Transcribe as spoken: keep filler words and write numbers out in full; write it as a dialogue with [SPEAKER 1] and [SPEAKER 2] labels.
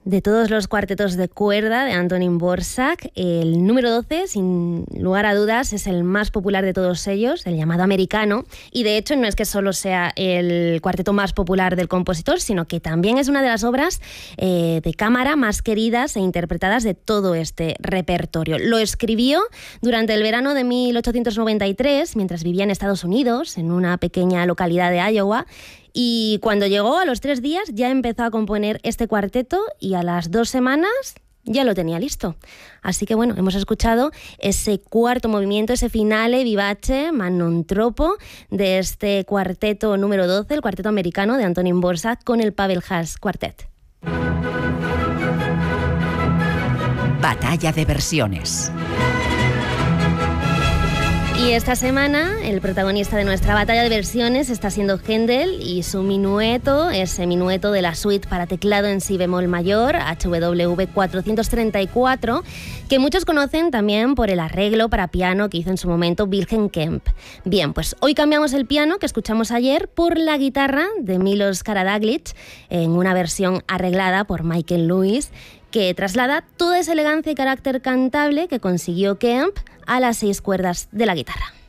[SPEAKER 1] De todos los cuartetos de cuerda de Antonín Dvořák, el número doce, sin lugar a dudas, es el más popular de todos ellos, el llamado americano, y de hecho no es que solo sea el cuarteto más popular del compositor, sino que también es una de las obras eh, de cámara más queridas e interpretadas de todo este repertorio. Lo escribió durante el verano de mil ochocientos noventa y tres, mientras vivía en Estados Unidos, en una pequeña localidad de Iowa, y cuando llegó, a los tres días, ya empezó a componer este cuarteto y a las dos semanas ya lo tenía listo. Así que bueno, hemos escuchado ese cuarto movimiento, ese finale vivace, ma non troppo, de este cuarteto número doce, el cuarteto americano de Antonín Dvořák con el Pavel Haas Quartet.
[SPEAKER 2] Batalla de versiones.
[SPEAKER 1] Y esta semana el protagonista de nuestra batalla de versiones está siendo Händel y su minueto, ese minueto de la suite para teclado en si bemol mayor, H W cuatrocientos treinta y cuatro, que muchos conocen también por el arreglo para piano que hizo en su momento Wilhelm Kempff. Bien, pues hoy cambiamos el piano que escuchamos ayer por la guitarra de Milos Karađagić en una versión arreglada por Michael Lewis, que traslada toda esa elegancia y carácter cantable que consiguió Kempff a las seis cuerdas de la guitarra.